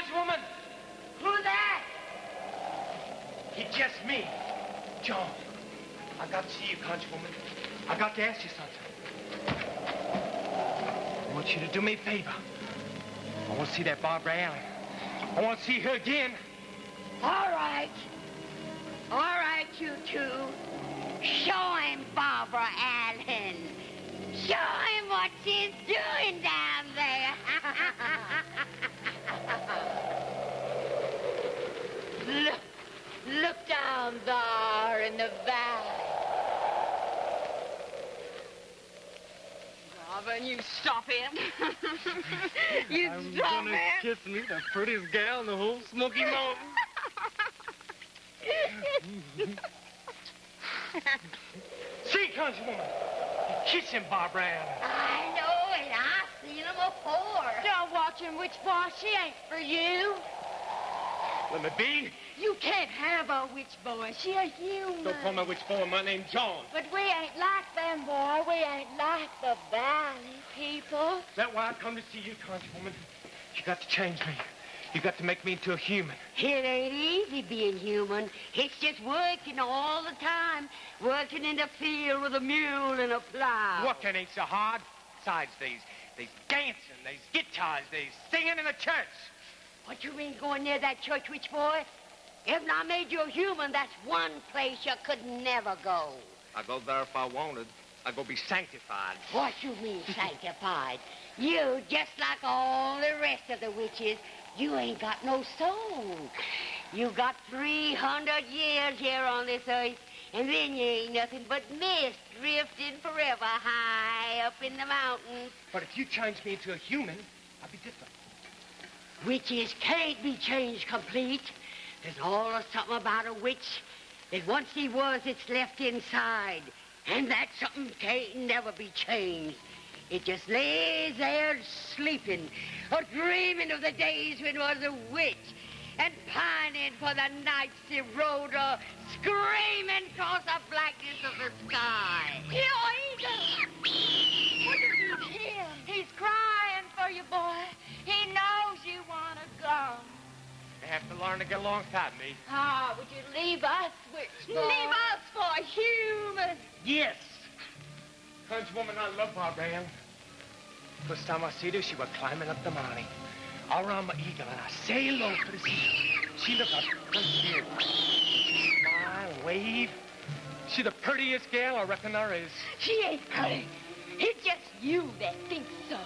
Conchwoman! Who's that? It's just me, John. I got to see you, Conchwoman. I got to ask you something. I want you to do me a favor. I want to see that Barbara Allen. I want to see her again. All right. All right, you two. Show him Barbara Allen. Show him what she's doing down there. Look down there in the valley. Robin, you stop him. You stop him. Kiss me, the prettiest gal in the whole Smoky Mountains. See, Conchwoman, you're kissing Barbara Allen. I know it. I've seen him before. Don't watch him, witch boy. She ain't for you. Let me be. You can't have a witch boy. She a human. Don't call my witch boy. My name's John. But we ain't like them, boy. We ain't like the valley people. That's why I come to see you, Conchwoman. You got to change me. You got to make me into a human. It ain't easy being human. It's just working all the time. Working in the field with a mule and a plow. Working ain't so hard. Besides, there's dancing, there's guitars, there's singing in the church. What you mean going near that church, witch boy? If I made you a human, that's one place you could never go. I go there if I wanted. I go be sanctified. What you mean sanctified? You, just like all the rest of the witches, you ain't got no soul. You got 300 years here on this earth, and then you ain't nothing but mist drifting forever high up in the mountains. But if you change me into a human, I'll be different. Witches can't be changed complete. There's always something about a witch that once he was, it's left inside. And that something can't never be changed. It just lays there sleeping, or dreaming of the days when it was a witch, and pining for the nights he rode, or screaming across the blackness of the sky. What did you hear? He's crying for you, boy. He knows you want to go. You have to learn to get alongside me. Ah, would you leave us, witch boy? Leave us for humans. Yes. Conchwoman, I love Barbara Allen. First time I see her, she was climbing up the mountain. I run my eagle and I say hello to the sea. She looked like a spirit. She smile and wave. She the prettiest gal I reckon there is. She ain't pretty. It's just you that thinks so.